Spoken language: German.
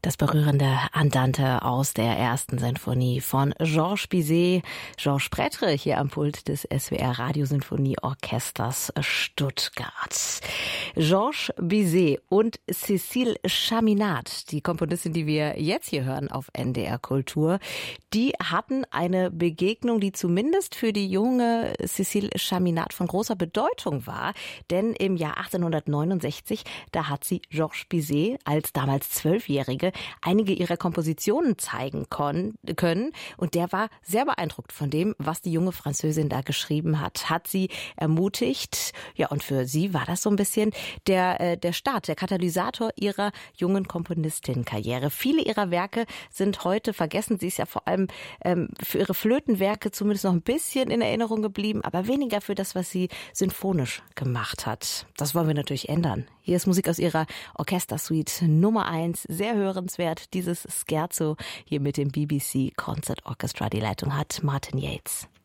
Das berührende Andante aus der ersten Sinfonie von Georges Bizet. Georges Prêtre hier am Pult des SWR Radiosinfonieorchesters Stuttgart. Georges Bizet und Cécile Chaminade, die Komponistin, die wir jetzt hier hören auf NDR Kultur, die hatten eine Begegnung, die zumindest für die junge Cécile Chaminade von großer Bedeutung war. Denn im Jahr 1869, da hat sie Georges Bizet als damals 12-Jährige einige ihrer Kompositionen zeigen können. Und der war sehr beeindruckt von dem, was die junge Französin da geschrieben hat. Hat sie ermutigt. Ja, und für sie war das so ein bisschen der Start, der Katalysator ihrer jungen Komponistin-Karriere. Viele ihrer Werke sind heute vergessen. Sie ist ja vor allem für ihre Flötenwerke zumindest noch ein bisschen in Erinnerung geblieben, aber weniger für das, was sie sinfonisch gemacht hat. Das wollen wir natürlich ändern. Hier ist Musik aus ihrer Orchestersuite Nummer 1, sehr hörenswert, dieses Scherzo hier mit dem BBC Concert Orchestra. Die Leitung hat Martin Yates.